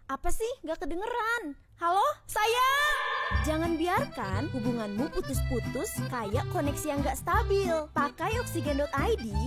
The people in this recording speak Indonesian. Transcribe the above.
Apa sih? Gak kedengeran. Halo, sayang! Jangan biarkan hubunganmu putus-putus kayak koneksi yang gak stabil. Pakai Oksigen.id